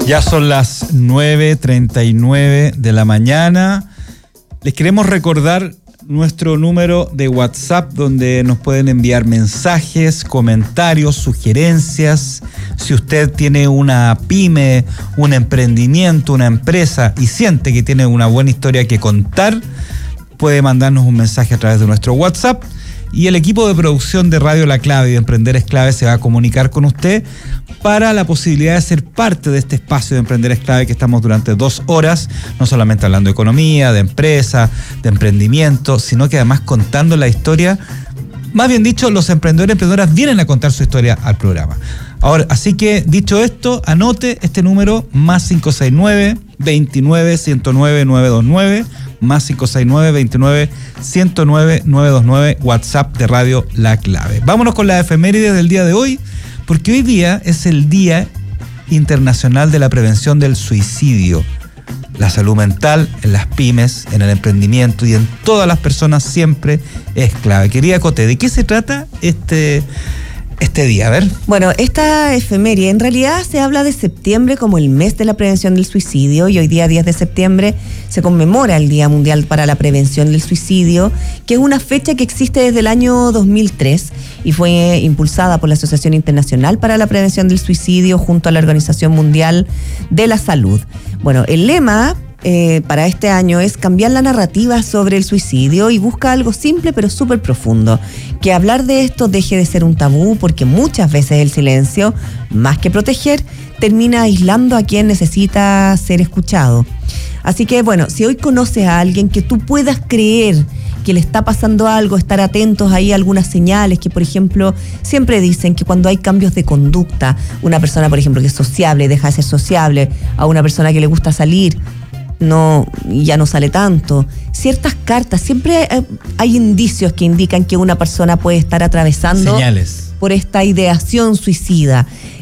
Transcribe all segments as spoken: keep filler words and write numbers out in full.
Ya son las nueve treinta y nueve de la mañana. Les queremos recordar nuestro número de WhatsApp donde nos pueden enviar mensajes, comentarios, sugerencias. Si usted tiene una pyme, un emprendimiento, una empresa y siente que tiene una buena historia que contar, puede mandarnos un mensaje a través de nuestro WhatsApp. Y el equipo de producción de Radio La Clave y de Emprender es Clave se va a comunicar con usted para la posibilidad de ser parte de este espacio de Emprender es Clave que estamos durante dos horas, no solamente hablando de economía, de empresa, de emprendimiento, sino que además contando la historia. Más bien dicho, los emprendedores y emprendedoras vienen a contar su historia al programa. Ahora, así que, dicho esto, anote este número, más cinco seis nueve, veintinueve, ciento nueve, novecientos veintinueve, más cinco seis nueve, veintinueve, ciento nueve, novecientos veintinueve, WhatsApp de Radio La Clave. Vámonos con la efeméride del día de hoy, porque hoy día es el Día Internacional de la Prevención del Suicidio. La salud mental en las pymes, en el emprendimiento y en todas las personas siempre es clave. Querida Coté, ¿de qué se trata este, este día? A ver. Bueno, esta efeméride en realidad se habla de septiembre como el mes de la prevención del suicidio, y hoy día, diez de septiembre, se conmemora el Día Mundial para la Prevención del Suicidio, que es una fecha que existe desde el año dos mil tres y fue impulsada por la Asociación Internacional para la Prevención del Suicidio junto a la Organización Mundial de la Salud. Bueno, el lema eh, para este año es cambiar la narrativa sobre el suicidio y busca algo simple pero súper profundo, que hablar de esto deje de ser un tabú, porque muchas veces el silencio, más que proteger, termina aislando a quien necesita ser escuchado. Así que bueno, si hoy conoces a alguien que tú puedas creer que le está pasando algo, estar atentos ahí a algunas señales que, por ejemplo, siempre dicen que cuando hay cambios de conducta, una persona, por ejemplo, que es sociable, deja de ser sociable, a una persona que le gusta salir, no, ya no sale tanto. Ciertas cartas, siempre hay indicios que indican que una persona puede estar atravesando señales por esta ideación suicida.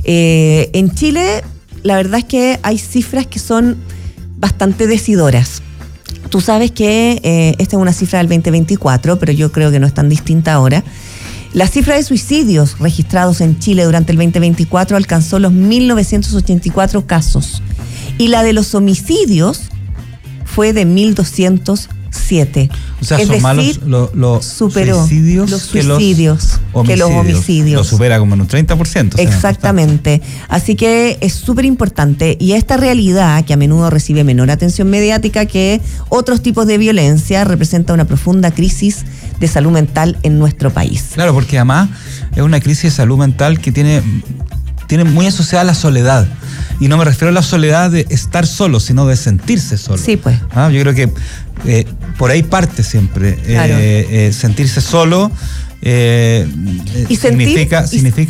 Eh, en Chile, la verdad es que hay cifras que son bastante decidoras. Tú sabes que eh, esta es una cifra del veinte veinticuatro, pero yo creo que no es tan distinta ahora. La cifra de suicidios registrados en Chile durante el veinte veinticuatro alcanzó los mil novecientos ochenta y cuatro casos, y la de los homicidios fue de mil doscientos siete. O sea, es son decir, malos los lo suicidios, los suicidios que, que los homicidios. Lo supera como en un treinta por ciento. Exactamente. Así que es súper importante. Y esta realidad, que a menudo recibe menor atención mediática que otros tipos de violencia, representa una profunda crisis de salud mental en nuestro país. Claro, porque además es una crisis de salud mental que tiene, tiene muy asociada a la soledad. Y no me refiero a la soledad de estar solo, sino de sentirse solo. Sí, pues. ¿Ah? Yo creo que eh, por ahí parte siempre. Claro. Eh, eh, sentirse solo eh, y significa, sentir, significa